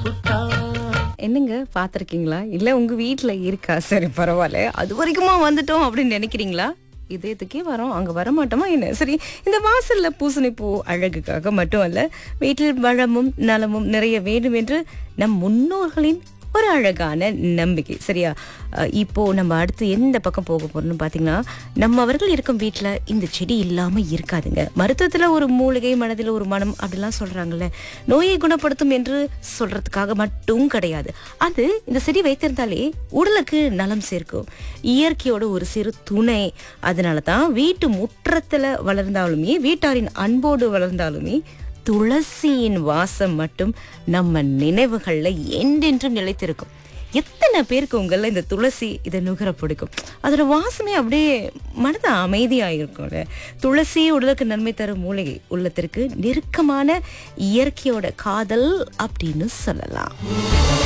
என்னங்க பாத்திருக்கீங்களா? இல்ல உங்க வீட்ல இருக்கா? சரி பரவாயில்ல. அது வரைக்குமா வந்துட்டோம் அப்படின்னு நினைக்கிறீங்களா? இதயத்துக்கே வரோம், அங்க வர மாட்டோமா என்ன? சரி, இந்த வாசல்ல பூசணி பூ அழகுக்காக மட்டும் அல்ல, வீட்டில் வளமும் நலமும் நிறைய வேண்டும் என்று நம் முன்னோர்களின் ஒரு அழகான நம்பிக்கை. சரியா? இப்போ நம்ம அடுத்து எந்த பக்கம் போக போறோம்னு பாத்தீங்கன்னா, நம்ம அவர்கள் இருக்கும் வீட்ல இந்த செடி இல்லாம இருக்காதுங்க. மருத்துவத்துல ஒரு மூலிகை, மனதில் ஒரு மனம் அப்படிலாம் சொல்றாங்கல்ல. நோயை குணப்படுத்தும் என்று சொல்றதுக்காக மட்டும் கிடையாது. அது இந்த செடி வைத்திருந்தாலே உடலுக்கு நலம் சேர்க்கும். இயற்கையோட ஒரு சிறு துணை. அதனால தான் வீட்டு முற்றத்துல வளர்ந்தாலுமே, வீட்டாரின் அன்போடு வளர்ந்தாலுமே, துளசியின் வாசம் மட்டும் நம்ம நினைவுகள்ல என்றென்றும் நிலைத்திருக்கும். எத்தனை பேருக்கு உங்கள இந்த துளசி இதை நுகர பிடிக்கும்? அதோட வாசமே அப்படியே மனது அமைதியா இருக்கும்ல. துளசி உடலுக்கு நன்மை தரும் மூலிகை, உள்ளத்திற்கு நெருக்கமான இயற்கையோட காதல் அப்படின்னு சொல்லலாம்.